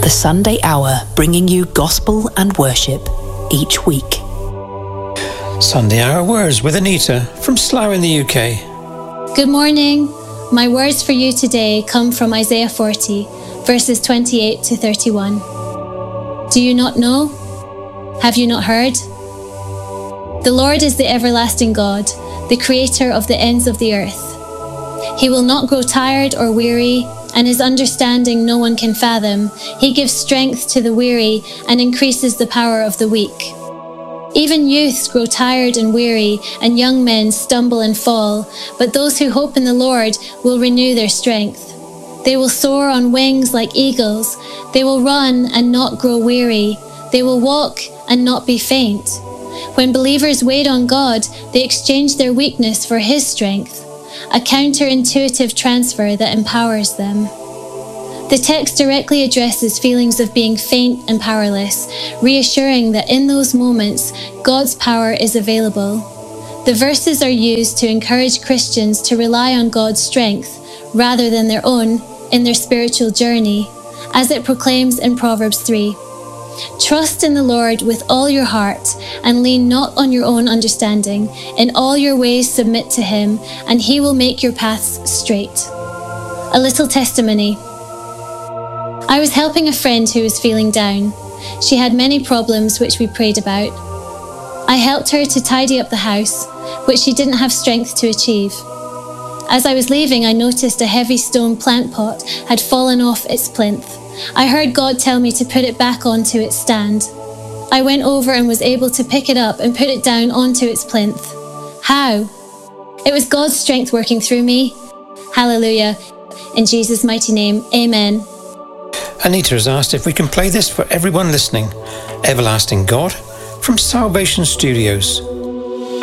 The Sunday Hour, bringing you gospel and worship each week. Sunday Hour Words with Anita from Slough in the UK. Good morning. My words for you today come from Isaiah 40, verses 28 to 31. Do you not know? Have you not heard? The Lord is the everlasting God, the creator of the ends of the earth. He will not grow tired or weary, and his understanding no one can fathom. He gives strength to the weary and increases the power of the weak. Even youths grow tired and weary, and young men stumble and fall, but those who hope in the Lord will renew their strength. They will soar on wings like eagles. They will run and not grow weary. They will walk and not be faint. When believers wait on God, they exchange their weakness for his strength, a counterintuitive transfer that empowers them. The text directly addresses feelings of being faint and powerless, reassuring that in those moments, God's power is available. The verses are used to encourage Christians to rely on God's strength rather than their own in their spiritual journey, as it proclaims in Proverbs 3. Trust in the Lord with all your heart and lean not on your own understanding. In all your ways submit to him, and he will make your paths straight. A little testimony. I was helping a friend who was feeling down. She had many problems which we prayed about. I helped her to tidy up the house, which she didn't have strength to achieve. As I was leaving, I noticed a heavy stone plant pot had fallen off its plinth. I heard God tell me to put it back onto its stand. I went over and was able to pick it up and put it down onto its plinth. How? It was God's strength working through me. Hallelujah. In Jesus' mighty name, amen. Anita has asked if we can play this for everyone listening. Everlasting God from Salvation Studios.